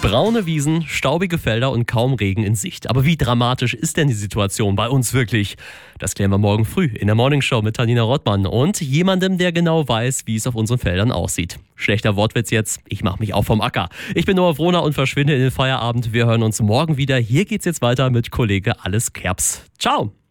Braune Wiesen, staubige Felder und kaum Regen in Sicht. Aber wie dramatisch ist denn die Situation bei uns wirklich? Das klären wir morgen früh in der Morningshow mit Tanina Rottmann und jemandem, der genau weiß, wie es auf unseren Feldern aussieht. Schlechter Wortwitz jetzt, ich mache mich auch vom Acker. Ich bin Noah Frohner und verschwinde in den Feierabend. Wir hören uns morgen wieder. Hier geht's jetzt weiter mit Kollege Alles Kerps. Ciao!